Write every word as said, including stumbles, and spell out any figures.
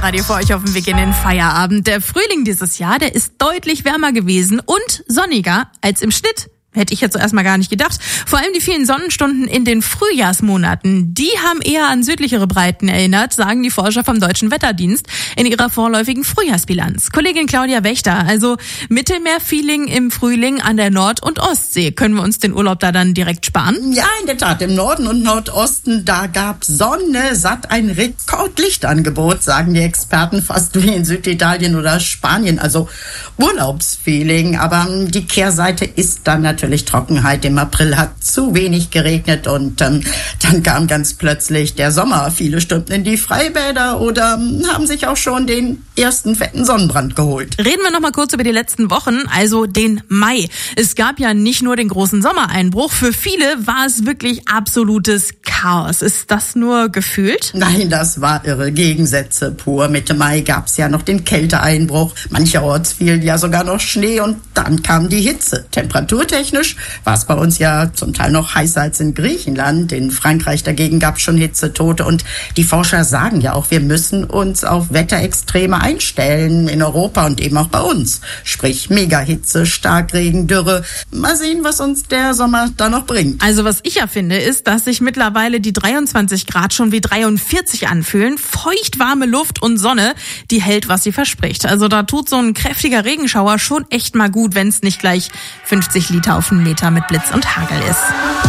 Radio für euch auf dem Weg in den Feierabend. Der Frühling dieses Jahr, der ist deutlich wärmer gewesen und sonniger als im Schnitt. Hätte ich jetzt so erstmal gar nicht gedacht. Vor allem die vielen Sonnenstunden in den Frühjahrsmonaten, die haben eher an südlichere Breiten erinnert, sagen die Forscher vom Deutschen Wetterdienst in ihrer vorläufigen Frühjahrsbilanz. Kollegin Claudia Wächter, also Mittelmeer-Feeling im Frühling an der Nord- und Ostsee. Können wir uns den Urlaub da dann direkt sparen? Ja, in der Tat. Im Norden und Nordosten, da gab Sonne satt ein Rekordlichtangebot, sagen die Experten, fast wie in Süditalien oder Spanien. Also Urlaubsfeeling. Aber die Kehrseite ist dann natürlich Natürlich Trockenheit. Im April hat zu wenig geregnet und ähm, dann kam ganz plötzlich der Sommer. Viele stürmten in die Freibäder oder ähm, haben sich auch schon den ersten fetten Sonnenbrand geholt. Reden wir noch mal kurz über die letzten Wochen, also den Mai. Es gab ja nicht nur den großen Sommereinbruch. Für viele war es wirklich absolutes Chaos. Ist das nur gefühlt? Nein, das war irre. Gegensätze pur. Mitte Mai gab es ja noch den Kälteeinbruch. Mancherorts fiel ja sogar noch Schnee und dann kam die Hitze. Temperaturtechnisch war es bei uns ja zum Teil noch heißer als in Griechenland. In Frankreich dagegen gab es schon Hitzetote. Und die Forscher sagen ja auch, wir müssen uns auf Wetterextreme einstellen in Europa und eben auch bei uns. Sprich Megahitze, Starkregen, Dürre. Mal sehen, was uns der Sommer da noch bringt. Also was ich ja finde, ist, dass sich mittlerweile die dreiundzwanzig Grad schon wie dreiundvierzig anfühlen. Feuchtwarme Luft und Sonne, die hält, was sie verspricht. Also da tut so ein kräftiger Regenschauer schon echt mal gut, wenn es nicht gleich fünfzig Liter auf einen Meter mit Blitz und Hagel ist.